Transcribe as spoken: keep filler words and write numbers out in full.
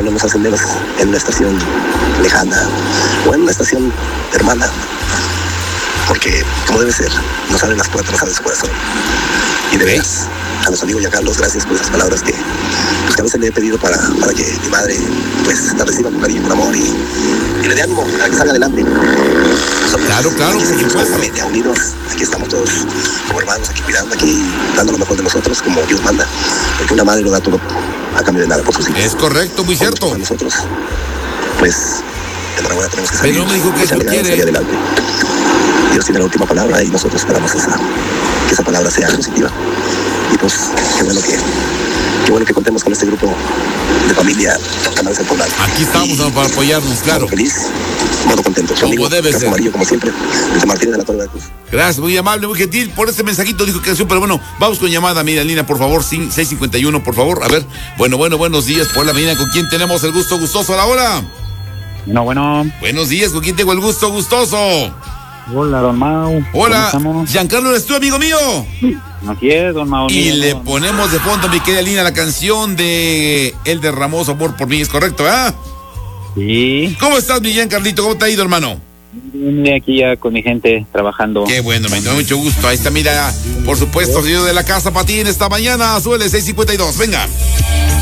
no nos hacen menos en una estación lejana o en una estación hermana, porque como debe ser, nos abren las puertas, nos abren su corazón. Y de veras, a los amigos y a Carlos, gracias por esas palabras que, pues, que a veces le he pedido para, para que mi madre pues la reciba con cariño, con amor y, y le dé ánimo a que salga adelante. Nosotros, claro, claro, aquí por seguimos como supuesto. familia, unidos, aquí estamos todos como hermanos, aquí cuidando, aquí dando lo mejor de nosotros como Dios manda, porque una madre lo da todo a cambio de nada por sus hijos. Es correcto, muy Como cierto. nosotros, pues, enhorabuena, tenemos que salir. Pero no me dijo que eso echarle ganas, quiere. salir adelante. Dios tiene la última palabra y nosotros esperamos esa, que esa palabra sea positiva. Y pues, qué bueno que, qué bueno que contemos con este grupo de familia Canales del Poblado. Aquí estamos Y, para apoyarnos, claro. modo feliz, modo contento. Su Como amigo, debe Casco ser. Amarillo, como siempre, desde Martínez de la Torre de la Cruz. Gracias, muy amable, muy gentil por este mensajito. Dijo que pero bueno, vamos con llamada, mira, Lina, por favor, seis cincuenta y uno, por favor. A ver, bueno, bueno, buenos días por la mañana. ¿Con quién tenemos el gusto gustoso a la hora? No, bueno. Buenos días, ¿con quién tengo el gusto gustoso? Hola, don Mau. Hola, ¿Cómo estamos? Giancarlo, ¿eres tú, amigo mío? Aquí es, don Mau. Y Mira, le don- ponemos de fondo, mi querida Lina, la canción de Él derramó su amor por mí, ¿es correcto, ah? Sí. ¿Cómo estás, mi Giancarlito? ¿Cómo te ha ido, hermano? Vine aquí ya con mi gente trabajando. Qué bueno, me da mucho gusto. Ahí está, mira, por supuesto, señor de la casa para ti en esta mañana. Suele seis cincuenta y dos, venga.